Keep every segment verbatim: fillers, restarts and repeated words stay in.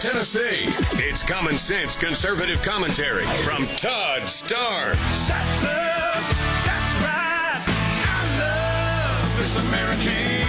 Tennessee. It's common sense conservative commentary from Todd Starr. That's us. That's right. I love this American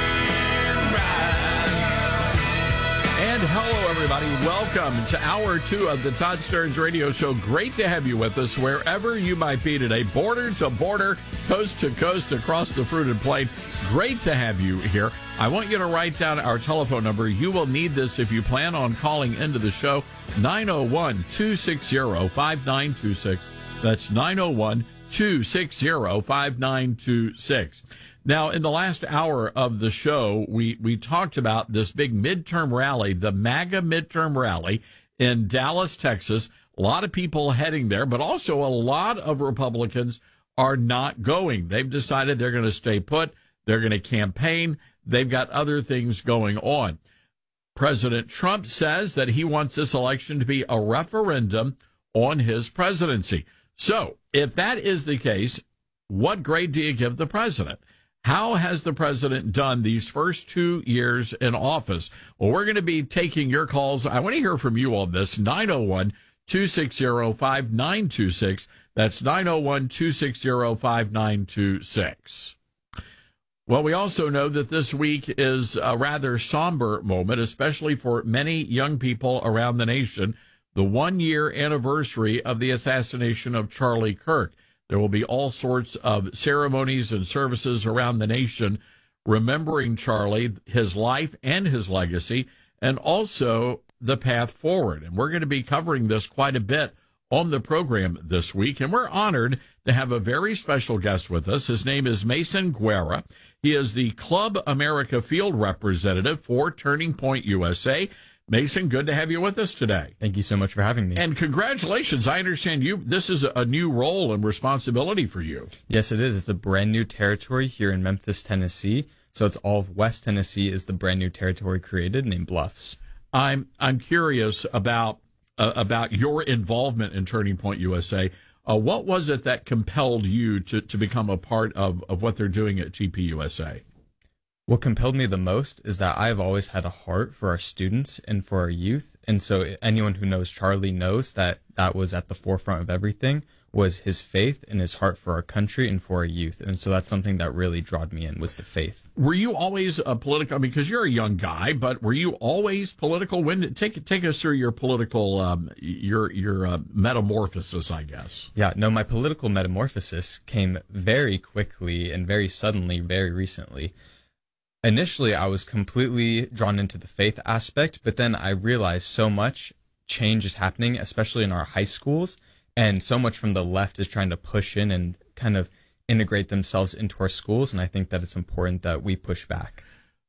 ride. And hello, everybody. Welcome to hour two of the Todd Stearns Radio Show. Great to have you with us wherever you might be today, border to border, coast to coast, across the fruited plain. Great to have you here. I want you to write down our telephone number. You will need this if you plan on calling into the show. nine oh one, two six zero, five nine two six. That's nine oh one, two six zero, five nine two six. Now, in the last hour of the show, we, we talked about this big midterm rally, the MAGA midterm rally in Dallas, Texas. A lot of people heading there, but also a lot of Republicans are not going. They've decided they're going to stay put. They're going to campaign. They've got other things going on. President Trump says that he wants this election to be a referendum on his presidency. So if that is the case, what grade do you give the president? How has the president done these first two years in office? Well, we're going to be taking your calls. I want to hear from you on this. nine oh one, two six zero, five nine two six. That's nine oh one, two six zero, five nine two six. Well, we also know that this week is a rather somber moment, especially for many young people around the nation. The one-year anniversary of the assassination of Charlie Kirk. There will be all sorts of ceremonies and services around the nation remembering Charlie, his life and his legacy, and also the path forward. And we're going to be covering this quite a bit on the program this week, and we're honored to have a very special guest with us. His name is Mason Guerra. He is the Club America field representative for Turning Point U S A. Mason, good to have you with us today. Thank you so much for having me. And congratulations. I understand you. This is a new role and responsibility for you. Yes, it is. It's a brand new territory here in Memphis, Tennessee. So it's all of West Tennessee is the brand new territory created named Bluffs. I'm I'm curious about uh, about your involvement in Turning Point U S A. Uh, what was it that compelled you to, to become a part of, of what they're doing at T P U S A? What compelled me the most is that I've always had a heart for our students and for our youth. And so anyone who knows Charlie knows that that was at the forefront of everything, was his faith and his heart for our country and for our youth. And so that's something that really drawed me in, was the faith. Were you always a political, I mean, because you're a young guy, but were you always political? When did, take take us through your political, um, your your uh, metamorphosis, I guess. Yeah, no, my political metamorphosis came very quickly and very suddenly, very recently. Initially, I was completely drawn into the faith aspect, but then I realized so much change is happening, especially in our high schools, and so much from the left is trying to push in and kind of integrate themselves into our schools, and I think that it's important that we push back.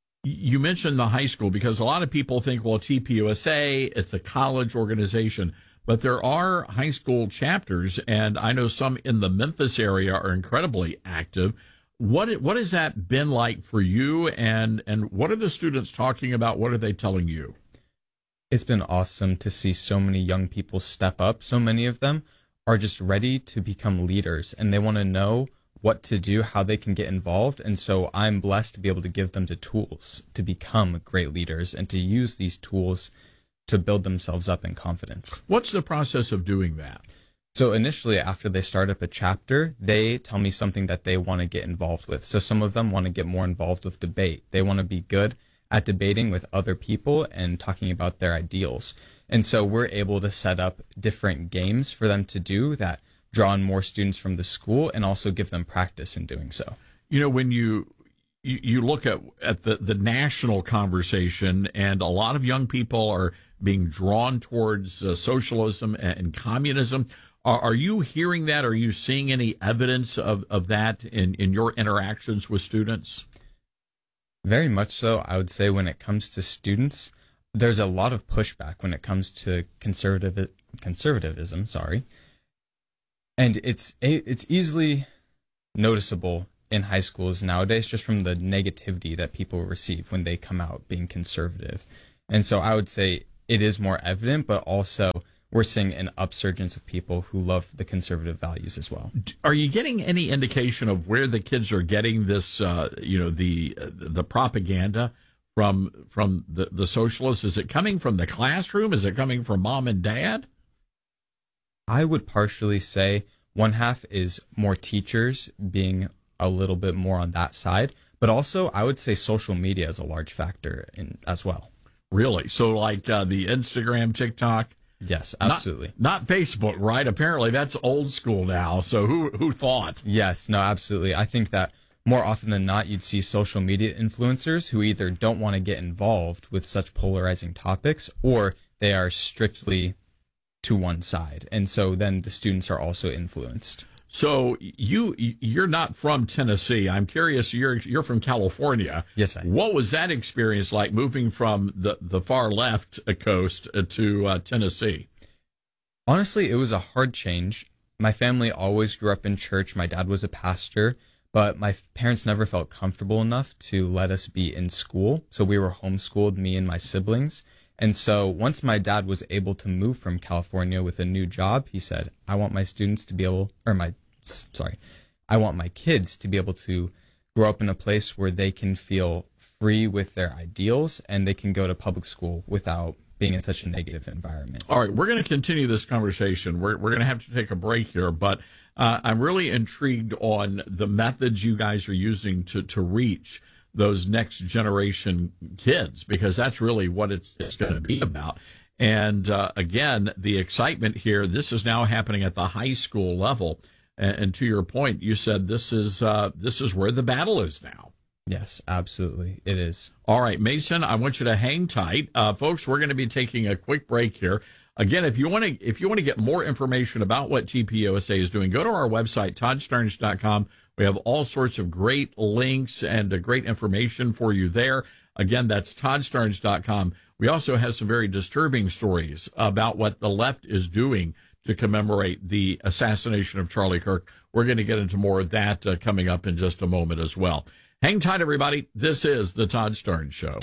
You mentioned the high school because a lot of people think, well, T P U S A, it's a college organization, but there are high school chapters, and I know some in the Memphis area are incredibly active. What what has that been like for you, and, and what are the students talking about? What are they telling you? It's been awesome to see so many young people step up. So many of them are just ready to become leaders, and they want to know what to do, how they can get involved. And so I'm blessed to be able to give them the tools to become great leaders and to use these tools to build themselves up in confidence. What's the process of doing that? So initially, after they start up a chapter, they tell me something that they want to get involved with. So some of them want to get more involved with debate. They want to be good at debating with other people and talking about their ideals. And so we're able to set up different games for them to do that draw in more students from the school and also give them practice in doing so. You know, when you you, you look at, at the, the national conversation, and a lot of young people are being drawn towards uh, socialism and, and communism, Are, are you hearing that? Are you seeing any evidence of, of that in, in your interactions with students? Very much so. I would say when it comes to students, there's a lot of pushback when it comes to conservative conservatism. Sorry, and it's it's easily noticeable in high schools nowadays, just from the negativity that people receive when they come out being conservative. And so I would say it is more evident, but also we're seeing an upsurgence of people who love the conservative values as well. Are you getting any indication of where the kids are getting this, uh, you know, the the propaganda from from the, the socialists? Is it coming from the classroom? Is it coming from mom and dad? I would partially say one half is more teachers being a little bit more on that side, but also I would say social media is a large factor in as well. Really? So like uh, the Instagram, TikTok? Yes, absolutely. Not, not Facebook, right? Apparently that's old school now. So who who thought? Yes, no, absolutely. I think that more often than not, you'd see social media influencers who either don't want to get involved with such polarizing topics or they are strictly to one side. And so then the students are also influenced. So you you're not from Tennessee. I'm curious. You're you're from California. Yes, I am. What was that experience like moving from the, the far left coast to uh, Tennessee? Honestly, it was a hard change. My family always grew up in church. My dad was a pastor, but my parents never felt comfortable enough to let us be in school. So we were homeschooled, me and my siblings. And so once my dad was able to move from California with a new job, he said, I want my students to be able, or my, sorry, I want my kids to be able to grow up in a place where they can feel free with their ideals and they can go to public school without being in such a negative environment. All right, we're going to continue this conversation. We're, we're going to have to take a break here, but uh, I'm really intrigued on the methods you guys are using to, to reach those next generation kids, because that's really what it's, it's going to be about. And uh, again, the excitement here, this is now happening at the high school level. And, and to your point, you said this is uh, this is where the battle is now. Yes, absolutely. It is. All right, Mason, I want you to hang tight. Uh, folks, we're going to be taking a quick break here. Again, if you want to if you want to get more information about what T P U S A is doing, go to our website, todd starnes dot com. We have all sorts of great links and uh, great information for you there. Again, that's todd starnes dot com. We also have some very disturbing stories about what the left is doing to commemorate the assassination of Charlie Kirk. We're going to get into more of that uh, coming up in just a moment as well. Hang tight, everybody. This is the Todd Starnes Show.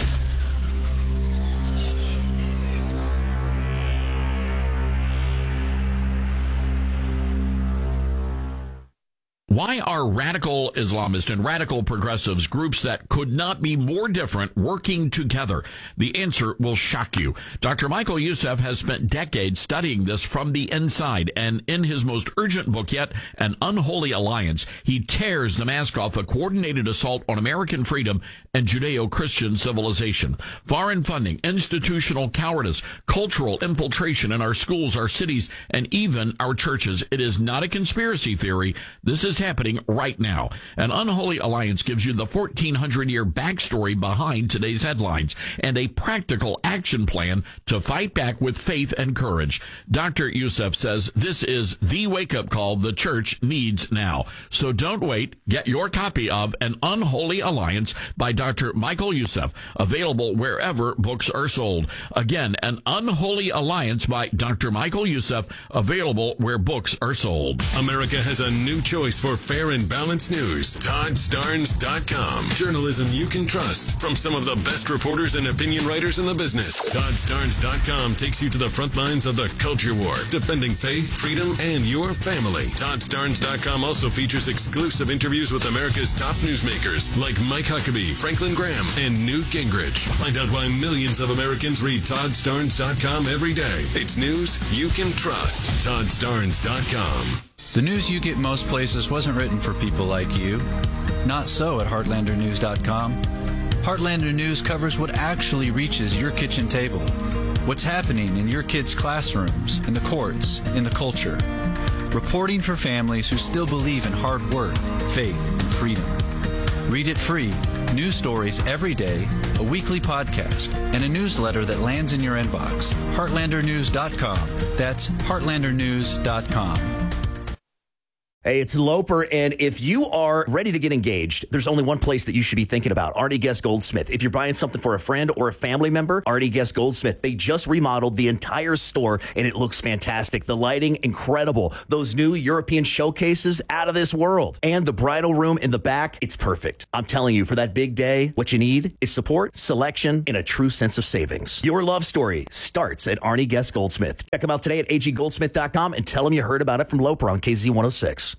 Why are radical Islamists and radical progressives, groups that could not be more different, working together? The answer will shock you. Doctor Michael Youssef has spent decades studying this from the inside, and in his most urgent book yet, An Unholy Alliance, he tears the mask off a coordinated assault on American freedom and Judeo-Christian civilization. Foreign funding, institutional cowardice, cultural infiltration in our schools, our cities, and even our churches. It is not a conspiracy theory. This is happening right now. An Unholy Alliance gives you the fourteen hundred year backstory behind today's headlines and a practical action plan to fight back with faith and courage. Doctor Youssef says this is the wake-up call the church needs now. So don't wait. Get your copy of An Unholy Alliance by Doctor Michael Youssef, available wherever books are sold. Again, An Unholy Alliance by Doctor Michael Youssef, available where books are sold. America has a new choice for fair and balanced news. todd starnes dot com. Journalism you can trust from some of the best reporters and opinion writers in the business. todd starnes dot com takes you to the front lines of the culture war, defending faith, freedom, and your family. todd starnes dot com also features exclusive interviews with America's top newsmakers like Mike Huckabee, Franklin Graham, and Newt Gingrich. Find out why millions of Americans read todd starnes dot com every day. It's news you can trust. todd starnes dot com. The news you get most places wasn't written for people like you. Not so at heartlander news dot com. Heartlander News covers what actually reaches your kitchen table. What's happening in your kids' classrooms, in the courts, in the culture. Reporting for families who still believe in hard work, faith, and freedom. Read it free. News stories every day, a weekly podcast, and a newsletter that lands in your inbox. heartlander news dot com. That's heartlander news dot com. Hey, it's Loper, and if you are ready to get engaged, there's only one place that you should be thinking about, Artie Guest Goldsmith. If you're buying something for a friend or a family member, Artie Guest Goldsmith. They just remodeled the entire store, and it looks fantastic. The lighting, incredible. Those new European showcases, out of this world. And the bridal room in the back, it's perfect. I'm telling you, for that big day, what you need is support, selection, and a true sense of savings. Your love story starts at Artie Guest Goldsmith. Check them out today at a g goldsmith dot com and tell them you heard about it from Loper on K Z one oh six.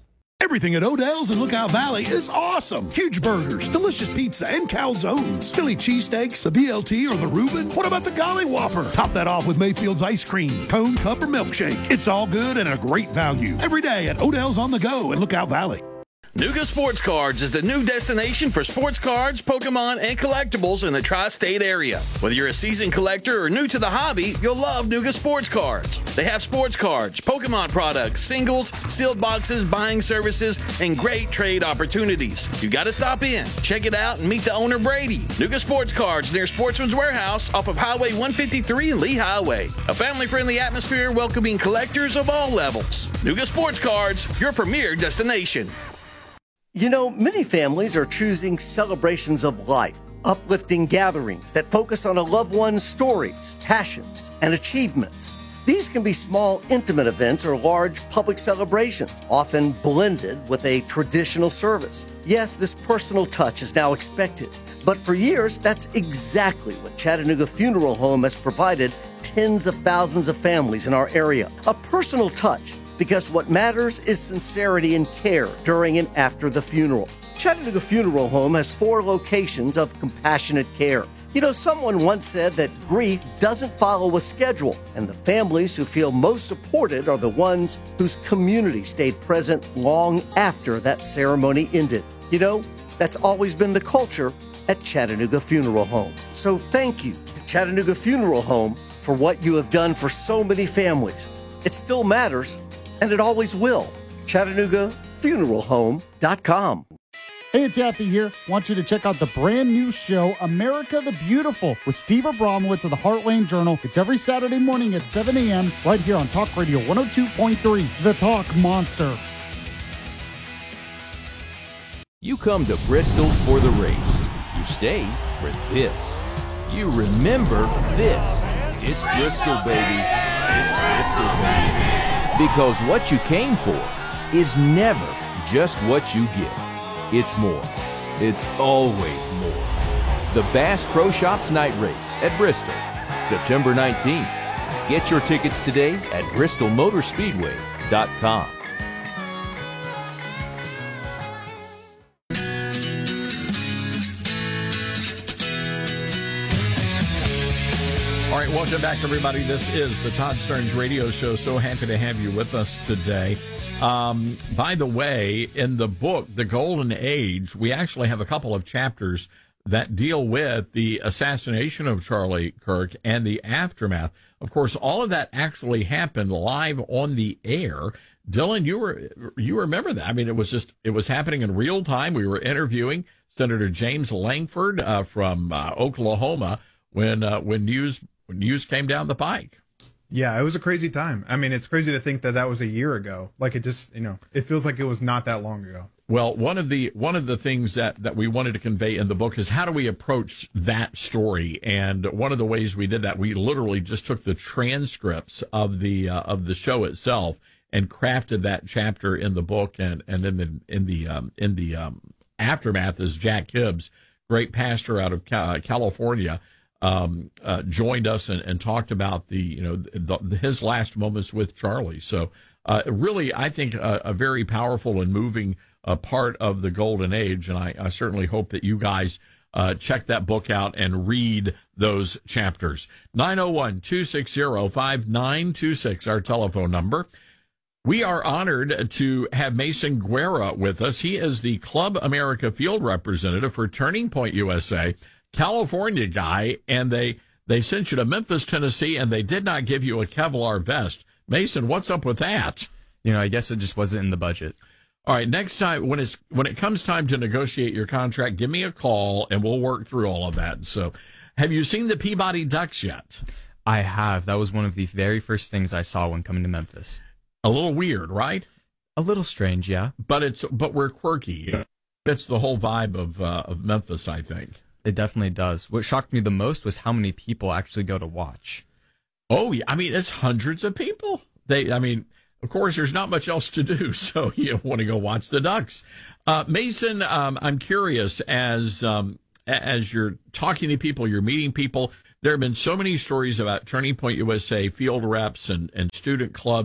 Everything at Odell's in Lookout Valley is awesome. Huge burgers, delicious pizza, and calzones. Philly cheesesteaks, the B L T, or the Reuben. What about the Golly Whopper? Top that off with Mayfield's ice cream, cone, cup, or milkshake. It's all good and a great value. Every day at Odell's on the Go in Lookout Valley. Nuga Sports Cards is the new destination for sports cards, Pokemon, and collectibles in the tri-state area. Whether you're a seasoned collector or new to the hobby, you'll love Nuga Sports Cards. They have sports cards, Pokemon products, singles, sealed boxes, buying services, and great trade opportunities. You got to stop in, check it out, and meet the owner, Brady. Nuga Sports Cards near Sportsman's Warehouse off of Highway one fifty-three and Lee Highway. A family-friendly atmosphere welcoming collectors of all levels. Nuga Sports Cards, your premier destination. You know, many families are choosing celebrations of life, uplifting gatherings that focus on a loved one's stories, passions, and achievements. These can be small, intimate events or large public celebrations, often blended with a traditional service. Yes, this personal touch is now expected, but for years, that's exactly what Chattanooga Funeral Home has provided tens of thousands of families in our area. A personal touch. Because what matters is sincerity and care during and after the funeral. Chattanooga Funeral Home has four locations of compassionate care. You know, someone once said that grief doesn't follow a schedule, and the families who feel most supported are the ones whose community stayed present long after that ceremony ended. You know, that's always been the culture at Chattanooga Funeral Home. So thank you to Chattanooga Funeral Home for what you have done for so many families. It still matters. And it always will. Chattanooga Funeral Home dot com. Hey, it's Yappy here. Want you to check out the brand new show, America the Beautiful, with Steve Abramowitz of the Heartland Journal. It's every Saturday morning at seven a.m. right here on Talk Radio one oh two point three, The Talk Monster. You come to Bristol for the race. You stay for this. You remember this. It's Bristol, baby. It's Bristol, baby. Because what you came for is never just what you get. It's more. It's always more. The Bass Pro Shops Night Race at Bristol, September nineteenth. Get your tickets today at bristol motor speedway dot com. All right, welcome back, everybody. This is the Todd Starnes Radio Show. So happy to have you with us today. Um, by the way, in the book, The Golden Age, we actually have a couple of chapters that deal with the assassination of Charlie Kirk and the aftermath. Of course, all of that actually happened live on the air. Dylan, you were you remember that? I mean, it was just it was happening in real time. We were interviewing Senator James Langford uh, from uh, Oklahoma when uh, when news. When news came down the pike. Yeah, it was a crazy time. I mean, it's crazy to think that that was a year ago. Like, it just, you know, it feels like it was not that long ago. Well, one of the one of the things that, that we wanted to convey in the book is how do we approach that story? And one of the ways we did that, we literally just took the transcripts of the uh, of the show itself and crafted that chapter in the book. And and in the in the um, in the um, aftermath is Jack Hibbs, great pastor out of California. Um, uh, joined us and, and talked about the, you know, the, the, his last moments with Charlie. So, uh, really, I think a, a very powerful and moving uh, part of the Golden Age. And I, I certainly hope that you guys uh, check that book out and read those chapters. nine oh one, two six zero, five nine two six, our telephone number. We are honored to have Mason Guerra with us. He is the Club America field representative for Turning Point U S A. California guy, and they they sent you to Memphis, Tennessee, and they did not give you a Kevlar vest. Mason, what's up with that? You know, I guess it just wasn't in the budget. All right, next time when it's when it comes time to negotiate your contract, give me a call and we'll work through all of that. So, have you seen the Peabody Ducks yet? I have. That was one of the very first things I saw when coming to Memphis. A little weird, right? A little strange, yeah. But it's but we're quirky. It's the whole vibe of uh, of Memphis, I think. It definitely does. What shocked me the most was how many people actually go to watch. Oh, yeah. I mean, it's hundreds of people. They, I mean, of course, there's not much else to do, so you want to go watch the Ducks. Uh, Mason, um, I'm curious, as um, as you're talking to people, you're meeting people, there have been so many stories about Turning Point U S A field reps and, and student clubs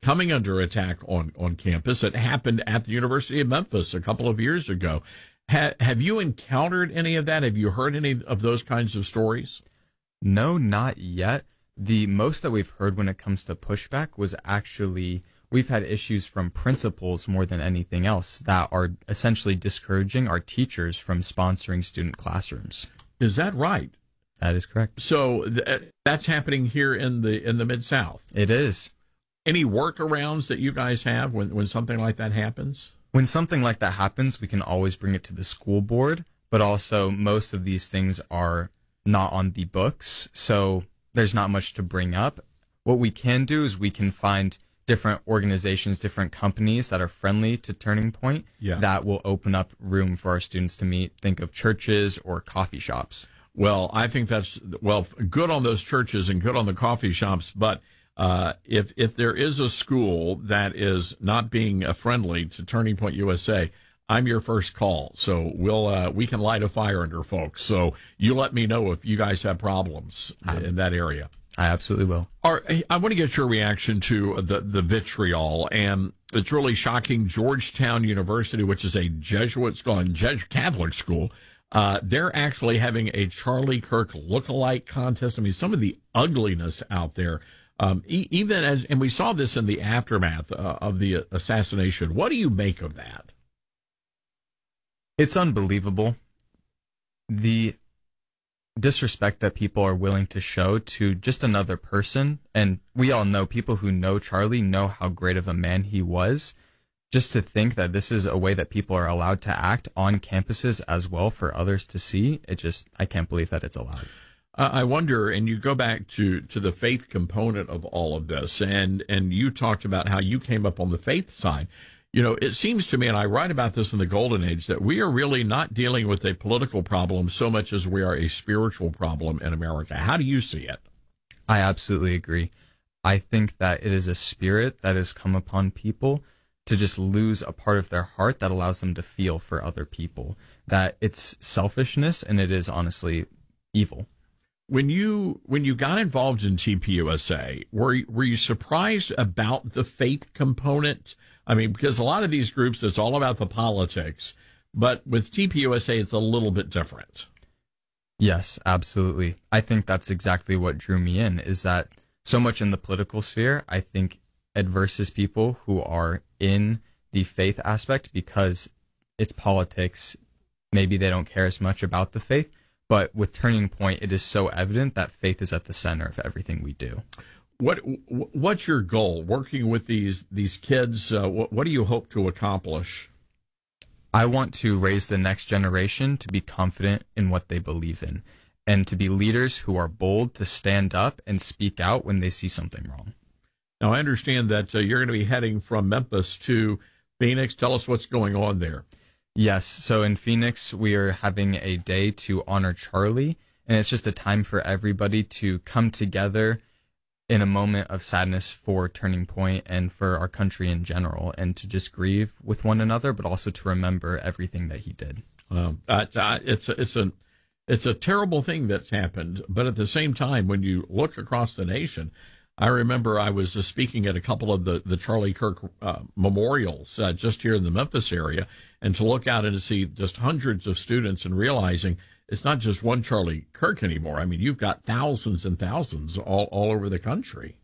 coming under attack on, on campus. It happened at the University of Memphis a couple of years ago. Ha- have you encountered any of that? Have you heard any of those kinds of stories? No, not yet. The most that we've heard when it comes to pushback was actually we've had issues from principals more than anything else that are essentially discouraging our teachers from sponsoring student classrooms. Is that right? That is correct. So th- that's happening here in the in the Mid-South. It is. Any workarounds that you guys have when, when something like that happens? When something like that happens, we can always bring it to the school board, but also most of these things are not on the books, so there's not much to bring up. What we can do is we can find different organizations, different companies that are friendly to Turning Point yeah. that will open up room for our students to meet. Think of churches or coffee shops. Well, I think that's, well, good on those churches and good on the coffee shops, but uh, if if there is a school that is not being uh, friendly to Turning Point U S A, I'm your first call. So we'll uh, we can light a fire under folks. So you let me know if you guys have problems um, in that area. I absolutely will. All right, I want to get your reaction to the, the vitriol, and it's really shocking. Georgetown University, which is a Jesuit school and Jesuit Catholic school, uh, they're actually having a Charlie Kirk lookalike contest. I mean, some of the ugliness out there, um, e- even as, and we saw this in the aftermath uh, of the assassination. What do you make of that? It's unbelievable. The disrespect that people are willing to show to just another person, and we all know, people who know Charlie know how great of a man he was. Just to think that this is a way that people are allowed to act on campuses as well for others to see, it just, I can't believe that it's allowed. Uh, I wonder, and you go back to, to the faith component of all of this, and, and you talked about how you came up on the faith side. You know, it seems to me, and I write about this in the Golden Age, that we are really not dealing with a political problem so much as we are a spiritual problem in America. How do you see it? I absolutely agree. I think that it is a spirit that has come upon people to just lose a part of their heart that allows them to feel for other people. That it's selfishness, and it is honestly evil. When you when you got involved in T P U S A, were were you surprised about the faith component? I mean, because a lot of these groups, it's all about the politics, but with T P U S A, it's a little bit different. Yes, absolutely. I think that's exactly what drew me in, is that so much in the political sphere, I think adverses people who are in the faith aspect because it's politics. Maybe they don't care as much about the faith, but with Turning Point, it is so evident that faith is at the center of everything we do. What what's your goal working with these these kids? Uh, what, what do you hope to accomplish? I want to raise the next generation to be confident in what they believe in, and to be leaders who are bold to stand up and speak out when they see something wrong. Now, I understand that uh, you're going to be heading from Memphis to Phoenix. Tell us what's going on there. Yes, so in Phoenix, we are having a day to honor Charlie, and it's just a time for everybody to come together in a moment of sadness for Turning Point and for our country in general, and to just grieve with one another, but also to remember everything that he did. Um, uh, it's a, it's a it's a terrible thing that's happened, but at the same time, when you look across the nation, I remember I was uh, speaking at a couple of the the Charlie Kirk uh, memorials uh, just here in the Memphis area, and to look out and to see just hundreds of students and realizing it's not just one Charlie Kirk anymore. I mean, you've got thousands and thousands all, all over the country.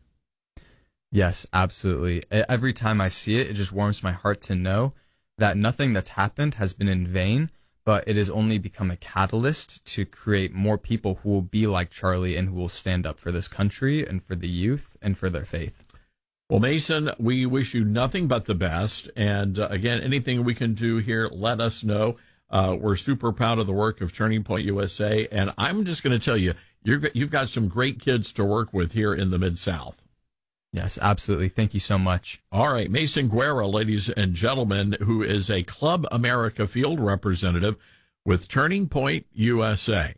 Yes, absolutely. Every time I see it, it just warms my heart to know that nothing that's happened has been in vain, but it has only become a catalyst to create more people who will be like Charlie and who will stand up for this country and for the youth and for their faith. Well, Mason, we wish you nothing but the best. And uh, again, anything we can do here, let us know. Uh, we're super proud of the work of Turning Point U S A, and I'm just going to tell you, you're, you've got some great kids to work with here in the Mid-South. Yes, absolutely. Thank you so much. All right, Mason Guerra, ladies and gentlemen, who is a Club America field representative with Turning Point U S A.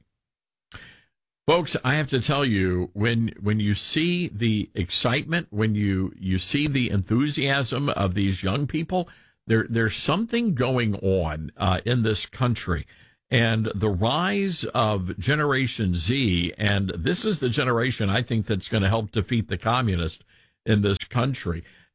Folks, I have to tell you, when when you see the excitement, when you, you see the enthusiasm of these young people, There, there's something going on uh, in this country, and the rise of Generation Z, and this is the generation I think that's going to help defeat the communists in this country.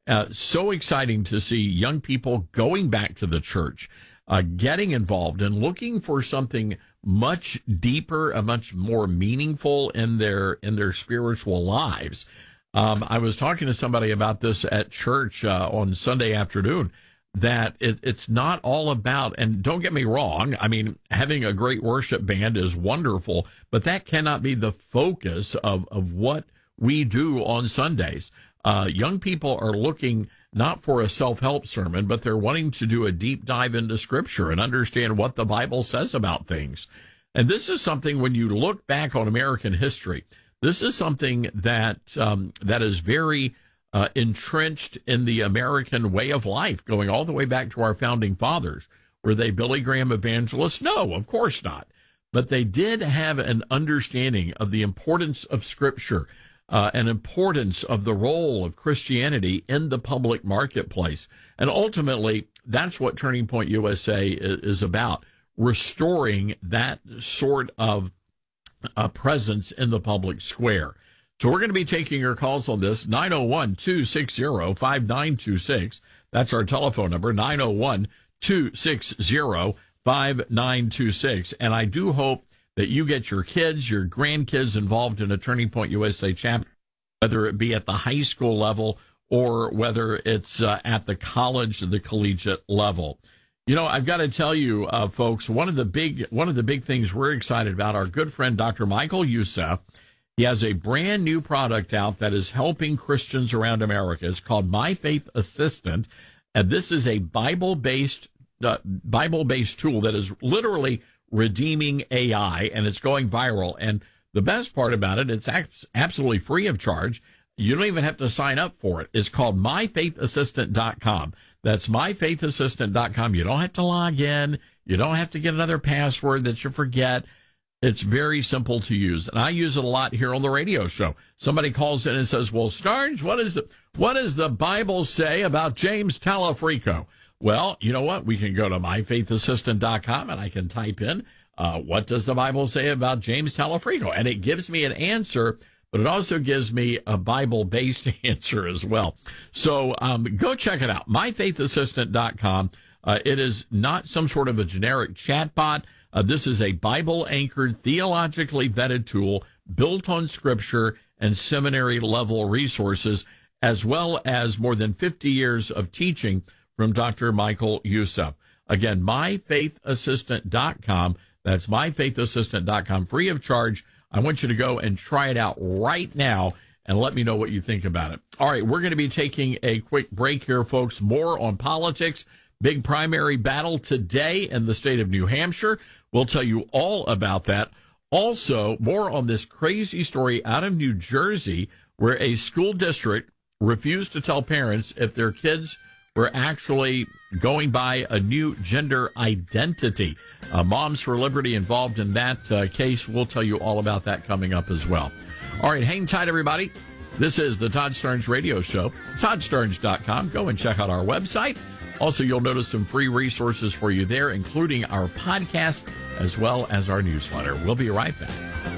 Uh, so exciting to see young people going back to the church, uh, getting involved and looking for something much deeper, uh, much more meaningful in their in their spiritual lives. Um, I was talking to somebody about this at church uh, on Sunday afternoon, that it, it's not all about, and don't get me wrong, I mean, having a great worship band is wonderful, but that cannot be the focus of, of what we do on Sundays. Uh, young people are looking not for a self-help sermon, but they're wanting to do a deep dive into Scripture and understand what the Bible says about things. And this is something, when you look back on American history, this is something that um, that is very uh, entrenched in the American way of life, going all the way back to our founding fathers. Were they Billy Graham evangelists? No, of course not. But they did have an understanding of the importance of Scripture, uh, an importance of the role of Christianity in the public marketplace. And ultimately, that's what Turning Point U S A is about, restoring that sort of uh, presence in the public square. So we're going to be taking your calls on this, nine oh one, two six zero, five nine two six. That's our telephone number, nine oh one, two six zero, five nine two six. And I do hope that you get your kids, your grandkids involved in a Turning Point U S A chapter, whether it be at the high school level or whether it's uh, at the college or the collegiate level. You know, I've got to tell you, uh, folks, one of the big one of the big things we're excited about, our good friend Doctor Michael Youssef, he has a brand new product out that is helping Christians around America. It's called My Faith Assistant, and this is a Bible-based uh, Bible-based tool that is literally redeeming A I, and it's going viral. And the best part about it, it's absolutely free of charge. You don't even have to sign up for it. It's called my faith assistant dot com. That's my faith assistant dot com. You don't have to log in. You don't have to get another password that you forget. It's very simple to use. And I use it a lot here on the radio show. Somebody calls in and says, well, Starnes, what is the, what does the Bible say about James Talafrico? Well, you know what? We can go to my faith assistant dot com and I can type in, uh, what does the Bible say about James Talafrico? And it gives me an answer, but it also gives me a Bible-based answer as well. So um, go check it out, my faith assistant dot com. Uh, it is not some sort of a generic chatbot. Uh, this is a Bible-anchored, theologically vetted tool built on Scripture and seminary-level resources, as well as more than fifty years of teaching from Doctor Michael Youssef. Again, my faith assistant dot com. That's my faith assistant dot com, free of charge. I want you to go and try it out right now and let me know what you think about it. All right, we're going to be taking a quick break here, folks. More on politics. Big primary battle today in the state of New Hampshire. We'll tell you all about that. Also, more on this crazy story out of New Jersey where a school district refused to tell parents if their kids were actually going by a new gender identity. Uh, Moms for Liberty involved in that uh, case. We'll tell you all about that coming up as well. All right, hang tight, everybody. This is the Todd Starnes Radio Show, todd starnes dot com. Go and check out our website. Also, you'll notice some free resources for you there, including our podcast as well as our newsletter. We'll be right back.